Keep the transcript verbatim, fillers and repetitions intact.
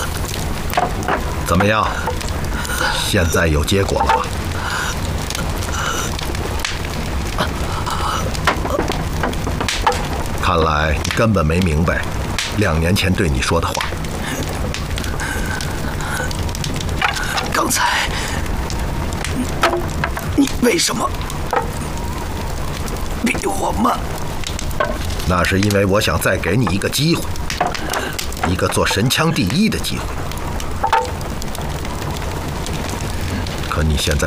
怎么样？现在有结果了吧？看来你根本没明白两年前对你说的话。 刚才你为什么比我慢？ 那是因为我想再给你一个机会，一个做神枪第一的机会。可你现在